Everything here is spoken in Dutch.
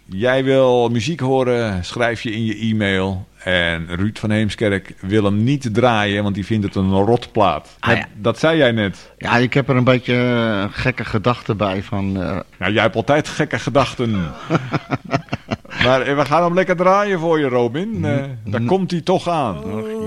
jij wil muziek horen, schrijf je in je e-mail. En Ruud van Heemskerk wil hem niet draaien, want die vindt het een rotplaat. Dat zei jij net. Ja, ik heb er een beetje gekke gedachten bij van... Nou, jij hebt altijd gekke gedachten. Maar we gaan hem lekker draaien voor je, Robin. Daar komt hij toch aan.